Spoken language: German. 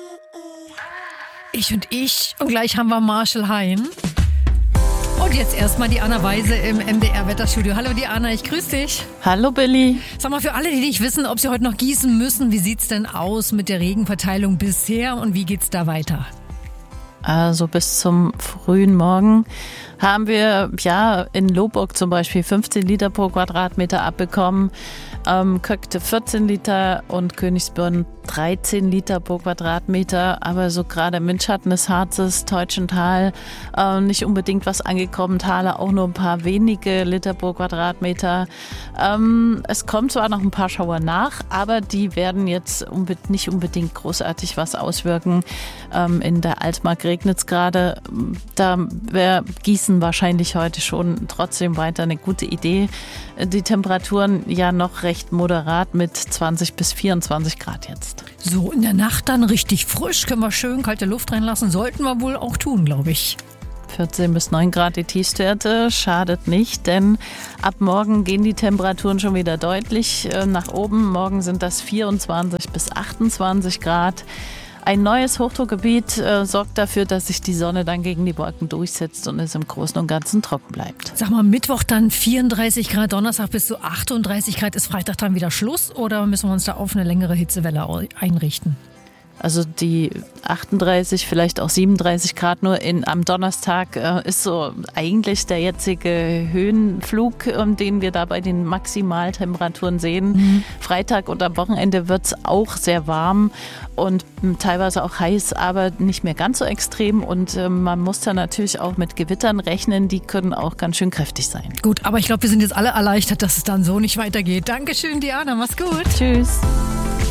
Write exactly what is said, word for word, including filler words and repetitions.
Ich und ich. Und gleich haben wir Marshall Hein. Und jetzt erstmal die Anna Weise im M D R-Wetterstudio. Hallo Diana, ich grüße dich. Hallo Billy. Sag mal, für alle, die nicht wissen, ob sie heute noch gießen müssen, wie sieht's denn aus mit der Regenverteilung bisher und wie geht's da weiter? Also bis zum frühen Morgen haben wir ja in Lohburg zum Beispiel fünfzehn Liter pro Quadratmeter abbekommen, ähm, Köckte vierzehn Liter und Königsbürn dreizehn Liter pro Quadratmeter. Aber so gerade im Windschatten des Harzes, Teutschental, äh, nicht unbedingt was angekommen. Thale auch nur ein paar wenige Liter pro Quadratmeter. Ähm, es kommt zwar noch ein paar Schauer nach, aber die werden jetzt unbe- nicht unbedingt großartig was auswirken. Ähm, in der Altmark regnet es gerade. Da wäre Gießen wahrscheinlich heute schon trotzdem weiter eine gute Idee. Die Temperaturen ja noch recht moderat mit zwanzig bis vierundzwanzig Grad jetzt. So, in der Nacht dann richtig frisch, können wir schön kalte Luft reinlassen. Sollten wir wohl auch tun, glaube ich. vierzehn bis neun Grad die Tiefstwerte, schadet nicht, denn ab morgen gehen die Temperaturen schon wieder deutlich nach oben. Morgen sind das vierundzwanzig bis achtundzwanzig Grad. Ein neues Hochdruckgebiet äh, sorgt dafür, dass sich die Sonne dann gegen die Wolken durchsetzt und es im Großen und Ganzen trocken bleibt. Sag mal, Mittwoch dann vierunddreißig Grad, Donnerstag bis zu achtunddreißig Grad. Ist Freitag dann wieder Schluss oder müssen wir uns da auf eine längere Hitzewelle einrichten? Also die achtunddreißig, vielleicht auch siebenunddreißig Grad nur in, am Donnerstag äh, ist so eigentlich der jetzige Höhenflug, ähm, den wir da bei den Maximaltemperaturen sehen. Mhm. Freitag und am Wochenende wird es auch sehr warm und ähm, teilweise auch heiß, aber nicht mehr ganz so extrem. Und ähm, man muss da natürlich auch mit Gewittern rechnen, die können auch ganz schön kräftig sein. Gut, aber ich glaube, wir sind jetzt alle erleichtert, dass es dann so nicht weitergeht. Dankeschön, Diana, mach's gut. Tschüss.